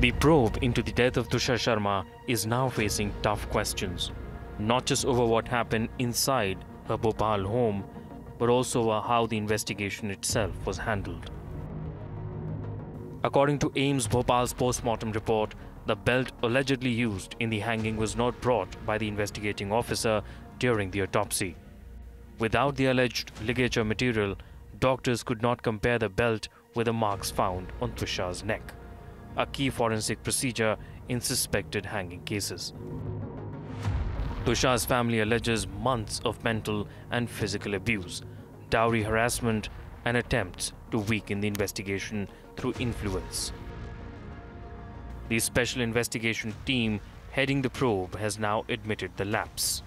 The probe into the death of Tushar Sharma is now facing tough questions, not just over what happened inside her Bhopal home, but also over how the investigation itself was handled. According to AIIMS Bhopal's post-mortem report, the belt allegedly used in the hanging was not brought by the investigating officer during the autopsy. Without the alleged ligature material, doctors could not compare the belt with the marks found on Tushar's neck, a key forensic procedure in suspected hanging cases. Tushar's family alleges months of mental and physical abuse, dowry harassment, and attempts to weaken the investigation through influence. The special investigation team heading the probe has now admitted the lapse.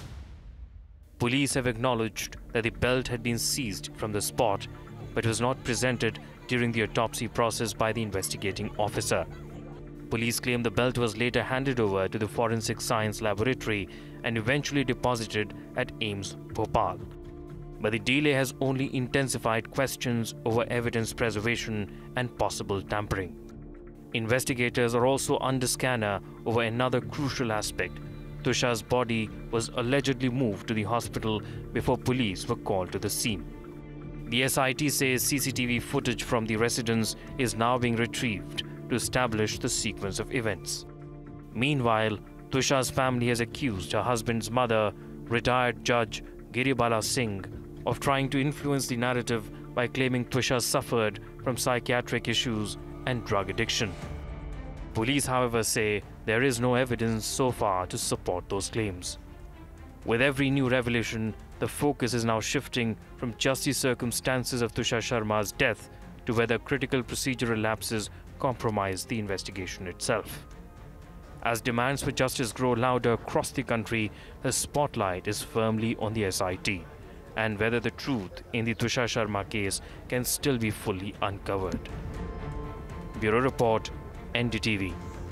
Police have acknowledged that the belt had been seized from the spot, but was not presented during the autopsy process by the investigating officer. Police claim the belt was later handed over to the Forensic Science Laboratory and eventually deposited at AIIMS Bhopal. But the delay has only intensified questions over evidence preservation and possible tampering. Investigators are also under scanner over another crucial aspect. Tushar's body was allegedly moved to the hospital before police were called to the scene. The SIT says CCTV footage from the residence is now being retrieved to establish the sequence of events. Meanwhile, Tushar's family has accused her husband's mother, retired Judge Giribala Singh, of trying to influence the narrative by claiming Tushar suffered from psychiatric issues and drug addiction. Police, however, say there is no evidence so far to support those claims. With every new revelation, the focus is now shifting from just the circumstances of Tushar Sharma's death to whether critical procedural lapses compromise the investigation itself. As demands for justice grow louder across the country, the spotlight is firmly on the SIT and whether the truth in the Tushar Sharma case can still be fully uncovered. Bureau Report, NDTV.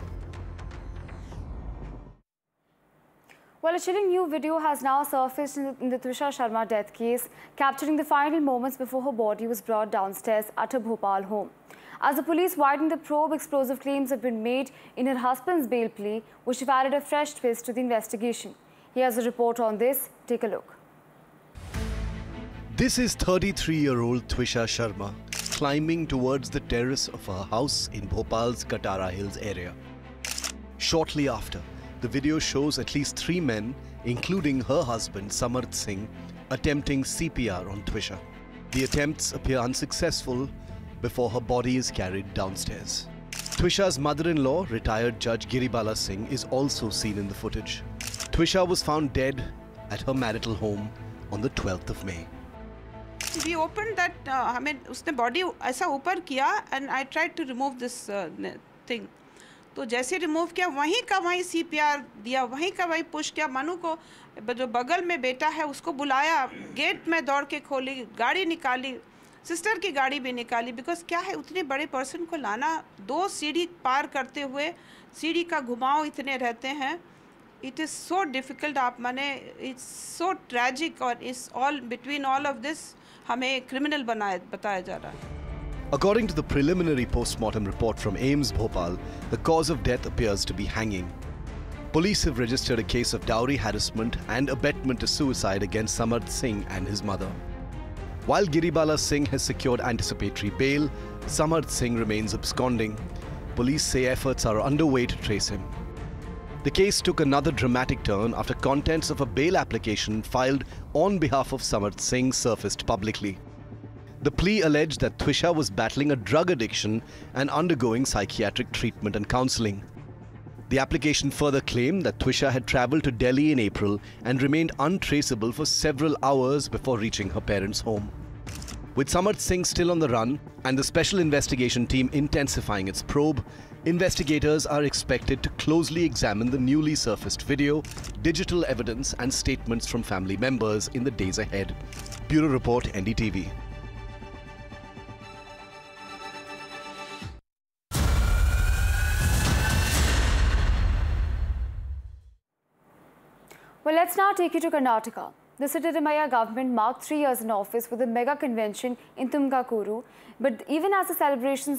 Well, a chilling new video has now surfaced in the Tushar Sharma death case, capturing the final moments before her body was brought downstairs at her Bhopal home. As the police widened the probe, explosive claims have been made in her husband's bail plea, which have added a fresh twist to the investigation. Here's a report on this. Take a look. This is 33-year-old Tushar Sharma climbing towards the terrace of her house in Bhopal's Katara Hills area. Shortly after, the video shows at least 3 men, including her husband Samarth Singh, attempting CPR on Tushar. The attempts appear unsuccessful before her body is carried downstairs. Tushar's mother-in-law, retired Judge Giribala Singh, is also seen in the footage. Tushar was found dead at her marital home on the 12th of May. We opened that, उसने body ऐसा ऊपर किया and I tried to remove this thing. तो जैसे remove किया वहीं का वहीं CPR दिया, वहीं का वहीं पुश किया. मनु को जो बगल में बेटा है उसको बुलाया, गेट में दौड़ के खोली, गाड़ी निकाली, सिस्टर की गाड़ी भी निकाली. बिकॉज क्या है, उतने बड़े पर्सन को लाना, 2 सीढ़ी पार करते हुए सीढ़ी का घुमाव इतने रहते हैं. It is so difficult. आप माने इट्स सो ट्रैजिक और it's all between all of this हमें क्रिमिनल बताया जा रहा है. According to the preliminary post-mortem report from AIIMS Bhopal, the cause of death appears to be hanging. Police have registered a case of dowry harassment and abetment to suicide against Samarth Singh and his mother. While Giribala Singh has secured anticipatory bail, Samarth Singh remains absconding. Police say efforts are underway to trace him. The case took another dramatic turn after contents of a bail application filed on behalf of Samarth Singh surfaced publicly. The plea alleged that Tushar was battling a drug addiction and undergoing psychiatric treatment and counselling. The application further claimed that Tushar had travelled to Delhi in April and remained untraceable for several hours before reaching her parents' home. With Samarth Singh still on the run and the special investigation team intensifying its probe, investigators are expected to closely examine the newly surfaced video, digital evidence and statements from family members in the days ahead. Bureau Report, NDTV. Well, let's now take you to Karnataka. The Siddaramaiah government marked 3 years in office with a mega convention in Tumkakuru. But even as the celebrations